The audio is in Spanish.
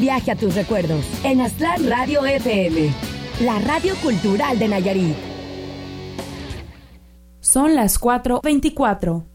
viaje a tus recuerdos en Aztlán Radio FM, la radio cultural de Nayarit. Son las 4:24.